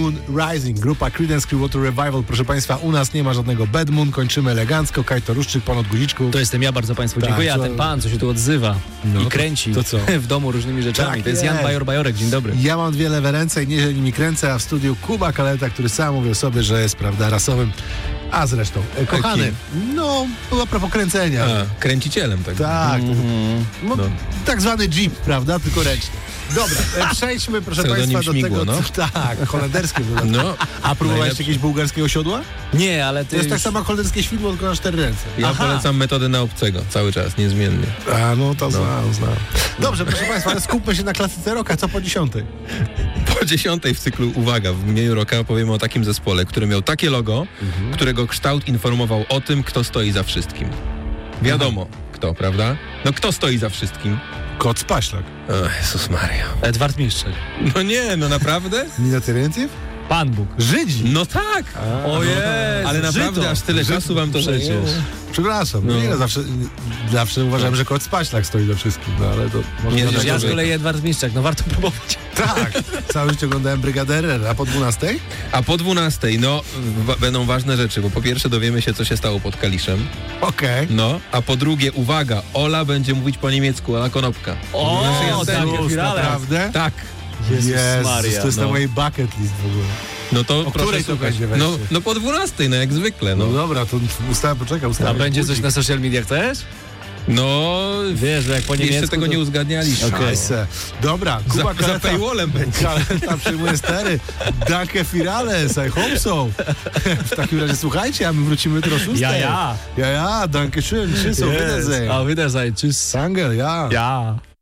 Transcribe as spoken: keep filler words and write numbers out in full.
Moon Rising, grupa Creedence Clearwater Revival. Proszę Państwa, u nas nie ma żadnego Bad Moon, kończymy elegancko. Kajto Ruszczyk, pan od guziczku. To jestem ja, bardzo Państwu Tak, dziękuję, a co- ten pan, co się tu odzywa No, i to- kręci to co? w domu różnymi rzeczami, Tak to jest Jan jest. Bajor-Bajorek, dzień dobry. Ja mam dwie lewe ręce i nieźle nimi kręcę, a w studiu Kuba Kaleta, który sam mówi o sobie, że jest, prawda, rasowym. A zresztą, e, kochany, kim? no, a propos kręcenia. A, kręcicielem tak. Tak, Mhm. no, No. tak zwany Jeep, prawda, tylko ręczny. Dobra, e, przejdźmy, proszę Pseudonim Państwa, do Śmigło, tego, no. co, tak, holenderskie. No, A próbowałeś najlepszy. jakieś bułgarskiego siodła? Nie, ale ty To jest już... tak samo jak holenderskie świdło, tylko na cztery ręce. Ja Aha. polecam metodę na obcego cały czas, niezmiennie. A, no to znam, znam. Dobrze, proszę Państwa, ale skupmy się na klasyce rocka, co po dziesiątej? Po dziesiątej w cyklu, uwaga, w imieniu rocka powiemy o takim zespole, który miał takie logo, którego kształt informował o tym, kto stoi za wszystkim. Wiadomo, kto, prawda? No kto stoi za wszystkim? Kot Spaślak. O, Jezus Maria. Edward Mistrzek. No nie, no naprawdę? Mina Terentiew? Pan Bóg. Żydzi. No tak! O Jezu, Ale naprawdę żyto. aż tyle Żyto czasu wam to przecież. zajęło? Przepraszam, no. No. nie, no, zawsze, zawsze uważałem, że kot Spaślak stoi za wszystkim, no ale to... Może Nie, dlatego, że Ja z że- kolei Edward Mistrzek, no warto próbować. Tak, całe życie oglądałem Brygadę R R, a po dwunastej? A po dwunastej, no, wa- będą ważne rzeczy, bo po pierwsze dowiemy się, co się stało pod Kaliszem. Okej. No, a po drugie, uwaga, Ola będzie mówić po niemiecku, Ola Konopka. O, Naszej antenie. tak, finale. Naprawdę? Tak. Jezus Jezus, Maria, to jest na no. mojej bucket list w ogóle. No to O proszę której to słuchać. będzie No, wreszcie? no po dwunastej, no jak zwykle, No no. dobra, to ustawę, poczekaj, A ustawę. będzie coś budzik. na social mediach też? No, Wiesz, że jak po niemiecku... jeszcze tego to- nie uzgadnialiśmy. Okej. Scheiße. Dobra, Kuba Za, za Kaleta. paywallem będzie. Kaleta przyjmuje stery. Danke für alles, I hope so. W takim razie słuchajcie, a my wrócimy jutro o szóstej. Ja, ja. Ja, ja, danke schön, tschüss, auf Yes. Wiedersehen. Auf Wiedersehen, tschüss. Sangel, ja. Ja.